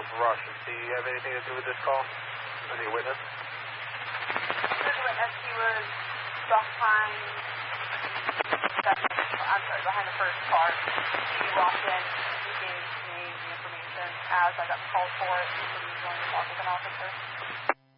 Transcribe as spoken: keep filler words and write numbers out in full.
of Russian. Do you have anything to do with this call? Any witness? There's a witness. He was behind, I'm sorry, behind the first car. He walked in. He gave me the information as I got called for it. He said he was going to talk with an officer.